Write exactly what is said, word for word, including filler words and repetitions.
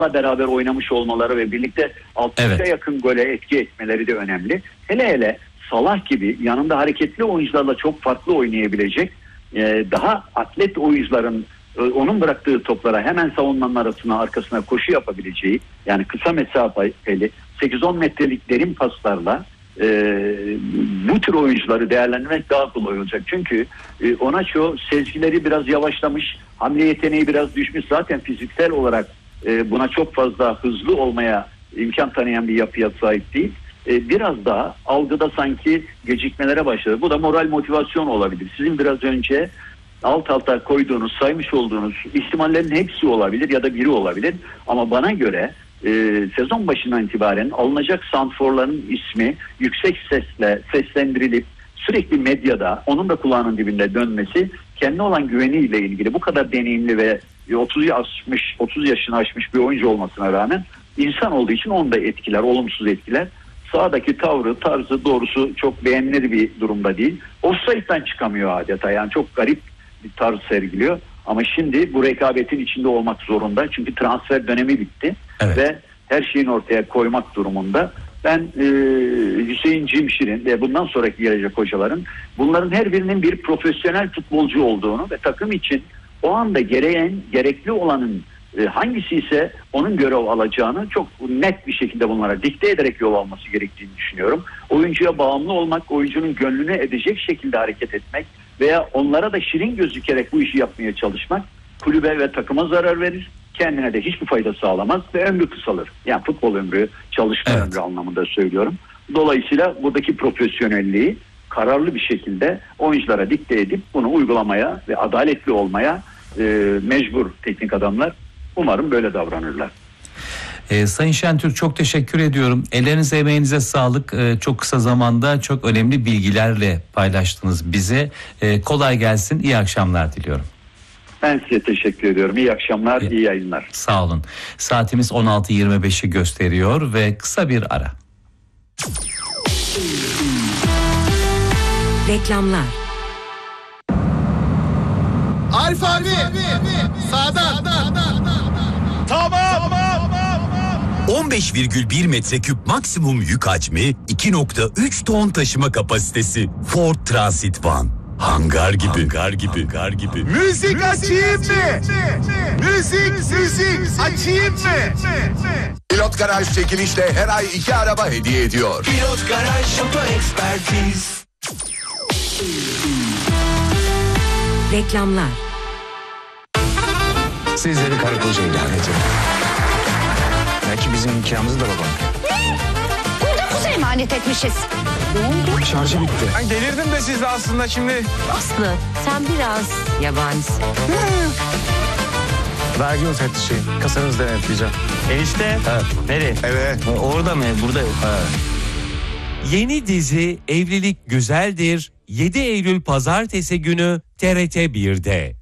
beraber oynamış olmaları ve birlikte altmışa Evet. yakın gole etki etmeleri de önemli. Hele hele Salah gibi yanında hareketli oyuncularla çok farklı oynayabilecek, e, daha atlet oyuncuların e, onun bıraktığı toplara hemen savunmanın arasına arkasına koşu yapabileceği, yani kısa mesafeli sekiz on metrelik derin paslarla e, bu tür oyuncuları değerlendirmek daha kolay olacak. Çünkü e, Onaço sezgileri biraz yavaşlamış, hamle yeteneği biraz düşmüş, zaten fiziksel olarak e, buna çok fazla hızlı olmaya imkan tanıyan bir yapıya sahip değil. E, biraz daha algıda sanki gecikmelere başladı. Bu da moral motivasyon olabilir. Sizin biraz önce alt alta koyduğunuz, saymış olduğunuz ihtimallerin hepsi olabilir ya da biri olabilir. Ama bana göre e, sezon başından itibaren alınacak santrforların ismi yüksek sesle seslendirilip sürekli medyada onun da kulağının dibinde dönmesi, kendine olan güveniyle ilgili bu kadar deneyimli ve otuz aşmış, otuz yaşını aşmış bir oyuncu olmasına rağmen insan olduğu için onu da etkiler, olumsuz etkiler. Sahadaki tavrı, tarzı doğrusu çok beğenilir bir durumda değil. Offside'den çıkamıyor adeta. Yani çok garip bir tarz sergiliyor. Ama şimdi bu rekabetin içinde olmak zorunda. Çünkü transfer dönemi bitti. Evet. Ve her şeyin ortaya koymak durumunda. Ben e, Hüseyin Cimşir'in ve bundan sonraki gelecek hocaların bunların her birinin bir profesyonel futbolcu olduğunu ve takım için o anda gereğen, gerekli olanın e, hangisi ise onun görev alacağını çok net bir şekilde bunlara dikte ederek yol alması gerektiğini düşünüyorum. Oyuncuya bağımlı olmak, oyuncunun gönlüne edecek şekilde hareket etmek veya onlara da şirin gözükerek bu işi yapmaya çalışmak kulübe ve takıma zarar verir. Kendine de hiçbir fayda sağlamaz ve ömrü kısalır. Yani futbol ömrü, çalışma Evet. ömrü anlamında söylüyorum. Dolayısıyla buradaki profesyonelliği kararlı bir şekilde oyunculara dikte edip bunu uygulamaya ve adaletli olmaya e, mecbur teknik adamlar. Umarım böyle davranırlar. Ee, Sayın Şentürk, çok teşekkür ediyorum. Ellerinize, emeğinize sağlık. Ee, çok kısa zamanda çok önemli bilgilerle paylaştınız bize. Ee, kolay gelsin, iyi akşamlar diliyorum. Ben size teşekkür ediyorum. İyi akşamlar, iyi yayınlar. Sağ olun. Saatimiz on altı yirmi beşi gösteriyor ve kısa bir ara. Reklamlar. Alfa abi, sağdan. Tamam. on beş virgül bir metreküp maksimum yük hacmi, iki nokta üç ton taşıma kapasitesi. Ford Transit Van. Hangar gibi. Hangar gibi. Hangar gibi. Müzik açayım mı? Müzik, müzik açayım mı? Pilot Garaj çekilişte her ay iki araba hediye ediyor. Pilot Garaj Oto Ekspertiz. Reklamlar. Sizleri karı koca ilan ediyorum. Belki bizim nikahımızı da babam. Ne? Burada kuzu emanet etmişiz. Ne oldu? Şarjı bitti. Ben delirdim de siz de aslında şimdi. Aslı, sen biraz yabanisin. Vergi müfettişi. Kasanızı denetleyeceğim. Enişte. Evet. Nereye? Eve. Orada mı? Burada yok. Yeni dizi Evlilik Güzeldir yedi Eylül Pazartesi günü T R T bir'de.